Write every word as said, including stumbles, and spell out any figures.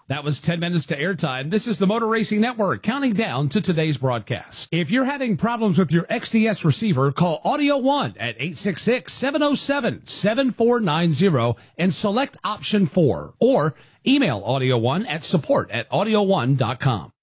That was ten minutes to airtime. This is the Motor Racing Network counting down to today's broadcast. If you're having problems with your X D S receiver, call Audio One at eight six six, seven oh seven, seven four nine zero and select option four, or email Audio One at support at audio one dot com.